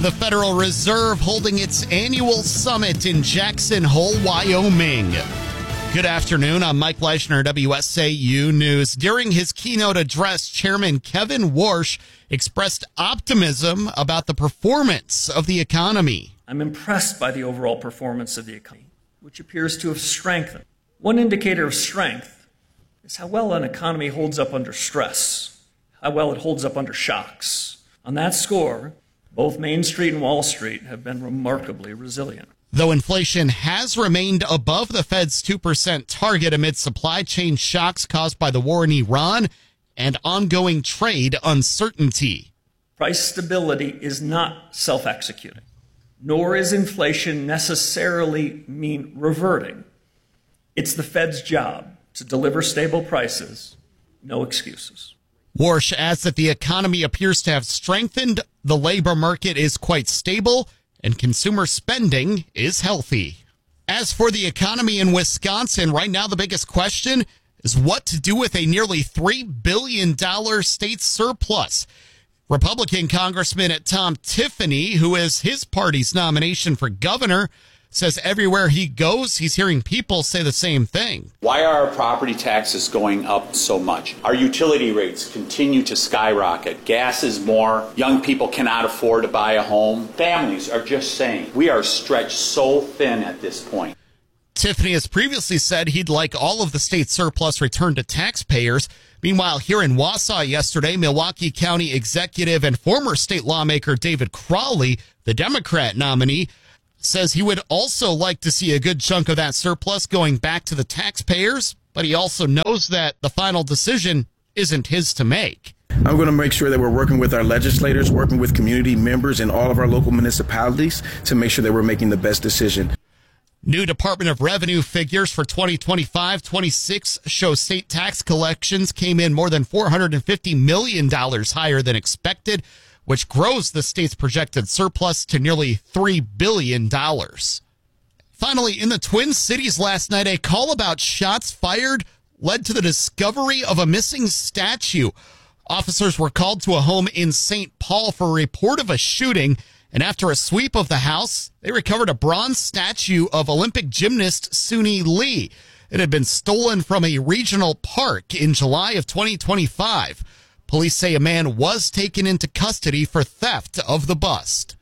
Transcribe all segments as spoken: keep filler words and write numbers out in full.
The Federal Reserve holding its annual summit in Jackson Hole, Wyoming. Good afternoon. I'm Mike Leishner, W S A U News. During his keynote address, Chairman Kevin Warsh expressed optimism about the performance of the economy. I'm impressed by the overall performance of the economy, which appears to have strengthened. One indicator of strength is how well an economy holds up under stress, how well it holds up under shocks. On that score, both Main Street and Wall Street have been remarkably resilient. Though inflation has remained above the Fed's two percent target amid supply chain shocks caused by the war in Iran and ongoing trade uncertainty. Price stability is not self-executing, nor is inflation necessarily mean reverting. It's the Fed's job to deliver stable prices, no excuses. Warsh adds that the economy appears to have strengthened, the labor market is quite stable, and consumer spending is healthy. As for the economy in Wisconsin, right now the biggest question is what to do with a nearly three billion dollars state surplus. Republican Congressman Tom Tiffany, who is his party's nomination for governor, says everywhere he goes, he's hearing people say the same thing. Why are our property taxes going up so much? Our utility rates continue to skyrocket. Gas is more. Young people cannot afford to buy a home. Families are just saying we are stretched so thin at this point. Tiffany has previously said he'd like all of the state surplus returned to taxpayers. Meanwhile, here in Wausau yesterday, Milwaukee County executive and former state lawmaker David Crowley, the Democrat nominee, says he would also like to see a good chunk of that surplus going back to the taxpayers, but he also knows that the final decision isn't his to make. I'm going to make sure that we're working with our legislators, working with community members in all of our local municipalities to make sure that we're making the best decision. New Department of Revenue figures for twenty twenty-five twenty-six show state tax collections came in more than four hundred fifty million dollars higher than expected, which grows the state's projected surplus to nearly three billion dollars. Finally, in the Twin Cities last night, a call about shots fired led to the discovery of a missing statue. Officers were called to a home in Saint Paul for a report of a shooting, and after a sweep of the house, they recovered a bronze statue of Olympic gymnast Suni Lee. It had been stolen from a regional park in July of twenty twenty-five. Police say a man was taken into custody for theft of the bust.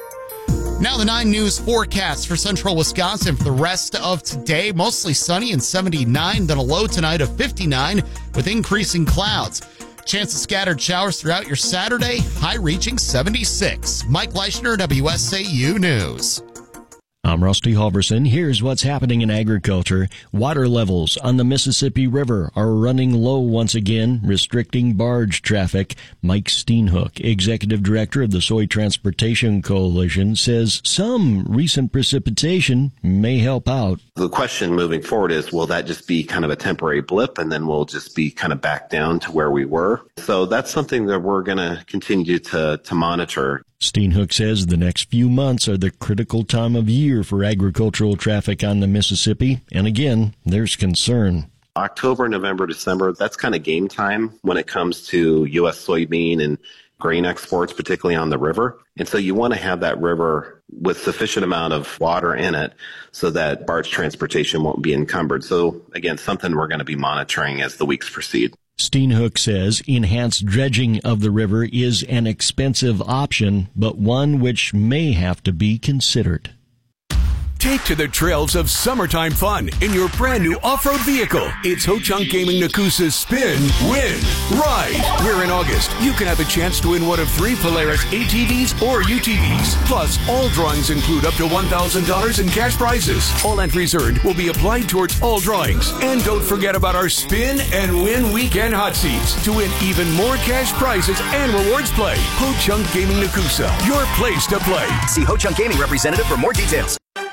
Now the nine News forecast for central Wisconsin for the rest of today. Mostly sunny and seventy-nine, then a low tonight of fifty-nine with increasing clouds. Chance of scattered showers throughout your Saturday, high reaching seventy-six. Mike Leishner, W S A U News. I'm Rusty Halverson. Here's what's happening in agriculture. Water levels on the Mississippi River are running low once again, restricting barge traffic. Mike Steenhoek, executive director of the Soy Transportation Coalition, says some recent precipitation may help out. The question moving forward is, will that just be kind of a temporary blip and then we'll just be kind of back down to where we were? So that's something that we're going to continue to, to monitor. Steenhoek says the next few months are the critical time of year for agricultural traffic on the Mississippi. And again, there's concern. October, November, December, that's kind of game time when it comes to U S soybean and grain exports, particularly on the river. And so you want to have that river with sufficient amount of water in it so that barge transportation won't be encumbered. So again, something we're going to be monitoring as the weeks proceed. Steenhoek says enhanced dredging of the river is an expensive option, but one which may have to be considered. Take to the trails of summertime fun in your brand new off-road vehicle. It's Ho-Chunk Gaming Nakusa's Spin, Win, Ride. Where in August, you can have a chance to win one of three Polaris A T Vs or U T Vs. Plus, all drawings include up to one thousand dollars in cash prizes. All entries earned will be applied towards all drawings. And don't forget about our Spin and Win Weekend Hot Seats to win even more cash prizes and rewards play. Ho-Chunk Gaming Nakusa, your place to play. See Ho-Chunk Gaming representative for more details.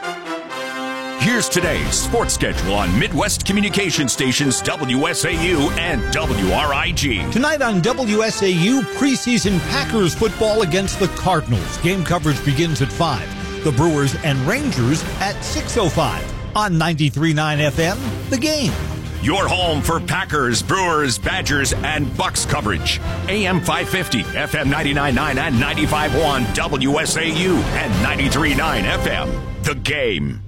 Here's today's sports schedule on Midwest Communication Stations W S A U and W R I G. Tonight on W S A U, preseason Packers football against the Cardinals. Game coverage begins at five. The Brewers and Rangers at six oh five. On ninety-three point nine F M, The Game. your home for Packers, Brewers, Badgers, and Bucks coverage. A M five fifty, F M ninety-nine point nine and ninety-five point one W S A U and ninety-three point nine F M. The Game.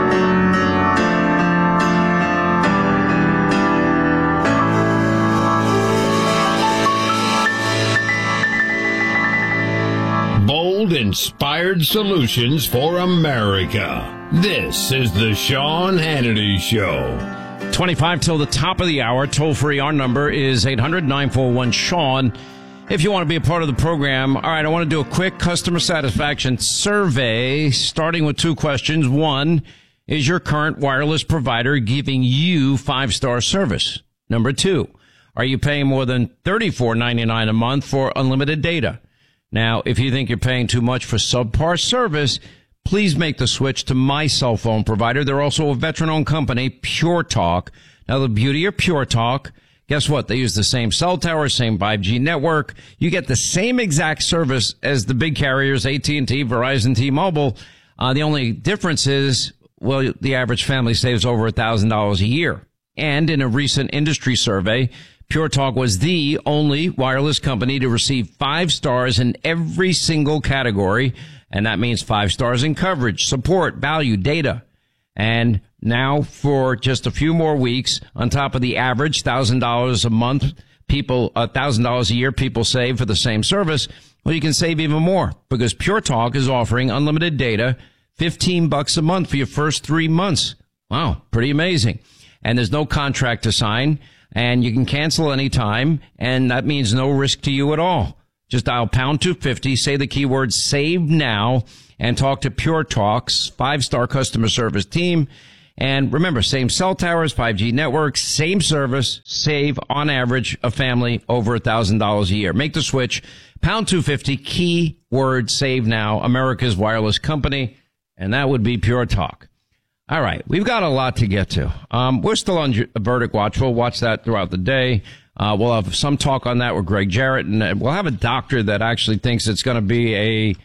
Bold, inspired solutions for America. This is the Sean Hannity Show. twenty-five till the top of the hour. Toll free. Our number is eight hundred nine four one Sean. If you want to be a part of the program. All right, I want to do a quick customer satisfaction survey, starting with two questions. One, is your current wireless provider giving you five-star service? Number two, are you paying more than thirty-four ninety-nine a month for unlimited data? Now, if you think you're paying too much for subpar service, please make the switch to my cell phone provider. They're also a veteran-owned company, Pure Talk. Now, the beauty of Pure Talk, guess what? They use the same cell tower, same five G network. You get the same exact service as the big carriers, A T and T, Verizon, T-Mobile. Uh, the only difference is, well, the average family saves over one thousand dollars a year. And in a recent industry survey, Pure Talk was the only wireless company to receive five stars in every single category. And that means five stars in coverage, support, value, data. And now for just a few more weeks, on top of the average one thousand dollars a month, people, one thousand dollars a year people save for the same service, well, you can save even more because Pure Talk is offering unlimited data, fifteen bucks a month for your first three months. Wow, pretty amazing. And there's no contract to sign, and you can cancel anytime, and that means no risk to you at all. Just dial pound two fifty, say the keyword save now, and talk to Pure Talk's five-star customer service team. And remember, same cell towers, five G network, same service, save on average a family over one thousand dollars a year. Make the switch, pound two fifty, keyword save now, America's wireless company, and that would be Pure Talk. All right, we've got a lot to get to. Um, we're still on Verdict Watch. We'll watch that throughout the day. Uh, we'll have some talk on that with Greg Jarrett, and we'll have a doctor that actually thinks it's going to be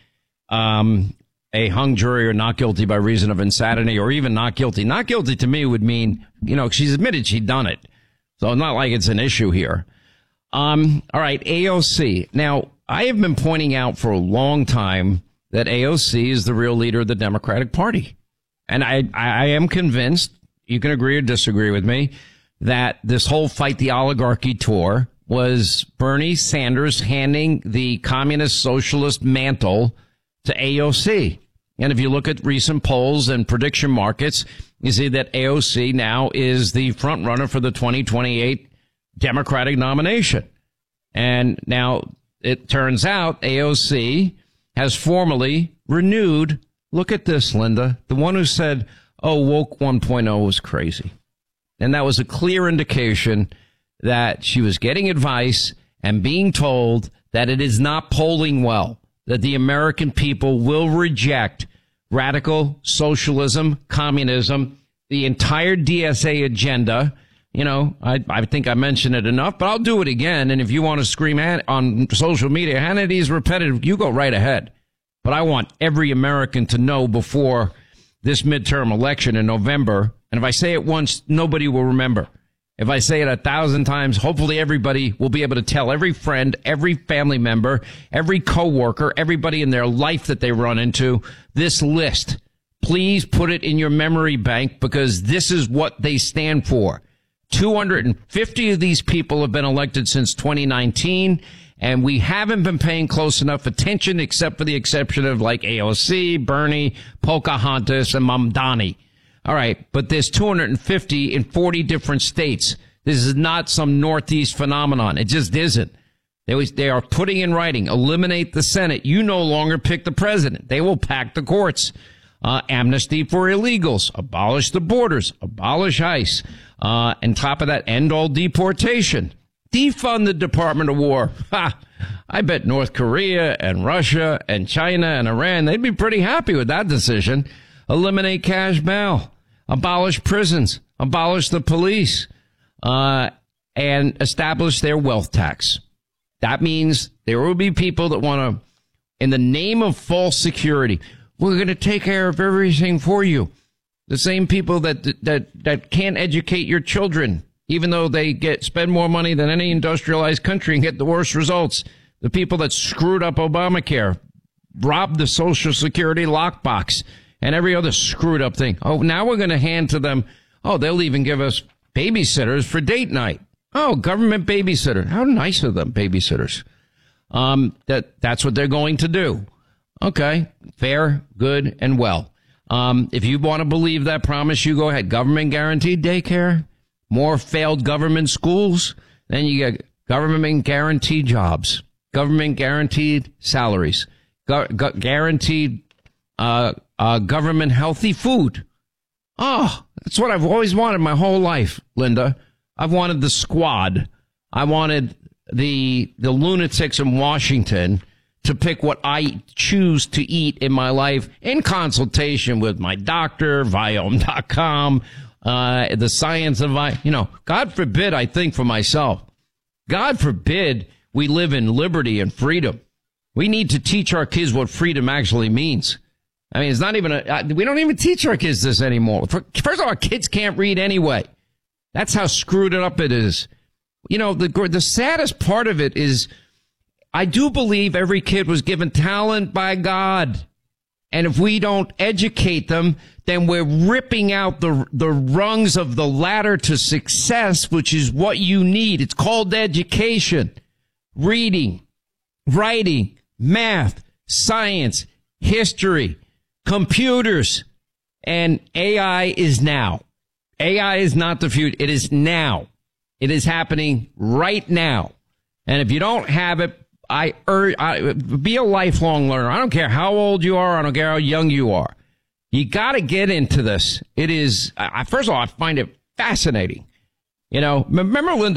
a um, a hung jury or not guilty by reason of insanity, or even not guilty. Not guilty to me would mean, you know, she's admitted she'd done it, so it's not like it's an issue here. Um, all right, A O C. Now, I have been pointing out for a long time that A O C is the real leader of the Democratic Party, and I I am convinced, you can agree or disagree with me, that this whole Fight the Oligarchy tour was Bernie Sanders handing the communist socialist mantle to A O C. And if you look at recent polls and prediction markets, you see that A O C now is the front runner for the twenty twenty-eight Democratic nomination. And now it turns out A O C has formally renewed. Look at this, Linda, the one who said, oh, woke one point oh was crazy. And that was a clear indication that she was getting advice and being told that it is not polling well, that the American people will reject radical socialism, communism, the entire D S A agenda. You know, I, I think I mentioned it enough, but I'll do it again. And if you want to scream at on social media, Hannity's repetitive, you go right ahead. But I want every American to know before this midterm election in November. And if I say it once, nobody will remember. If I say it a thousand times, hopefully everybody will be able to tell every friend, every family member, every coworker, everybody in their life that they run into this list. Please put it in your memory bank because this is what they stand for. two hundred fifty of these people have been elected since twenty nineteen, and we haven't been paying close enough attention except for the exception of like A O C, Bernie, Pocahontas, and Mamdani. All right, but there's two hundred fifty in forty different states. This is not some Northeast phenomenon. It just isn't. They, was, they are putting in writing, eliminate the Senate. You no longer pick the president. They will pack the courts. Uh, amnesty for illegals. Abolish the borders. Abolish ICE. Uh, and top of that, end all deportation. Defund the Department of War. Ha! I bet North Korea and Russia and China and Iran, they'd be pretty happy with that decision. Eliminate cash bail. Abolish prisons. Abolish the police. Uh, and establish their wealth tax. That means there will be people that want to, in the name of false security, we're going to take care of everything for you. The same people that, that, that can't educate your children even though they get spend more money than any industrialized country and get the worst results. The people that screwed up Obamacare, robbed the Social Security lockbox, and every other screwed up thing. Oh, now we're going to hand to them. Oh, they'll even give us babysitters for date night. Oh, government babysitter. How nice of them, babysitters. Um, that that's what they're going to do. Okay, fair, good, and well. Um, if you want to believe that promise, you go ahead. Government guaranteed daycare, more failed government schools, then you get government guaranteed jobs, government guaranteed salaries, gu- gu- guaranteed uh, uh, government healthy food. Oh, that's what I've always wanted my whole life, Linda. I've wanted the squad. I wanted the the lunatics in Washington to pick what I choose to eat in my life in consultation with my doctor, Viome dot com, uh, the science of, you know, God forbid I think for myself. God forbid we live in liberty and freedom. We need to teach our kids what freedom actually means. I mean, it's not even a, we don't even teach our kids this anymore. First of all, our kids can't read anyway. That's how screwed up it is. You know, the the saddest part of it is I do believe every kid was given talent by God. And if we don't educate them, then we're ripping out the the rungs of the ladder to success, which is what you need. It's called education. Reading, writing, math, science, history, computers, and A I is now. A I is not the future. It is now. It is happening right now. And if you don't have it, I urge, I, be a lifelong learner. I don't care how old you are. I don't care how young you are. You got to get into this. It is, I, first of all, I find it fascinating. You know, remember, Linda,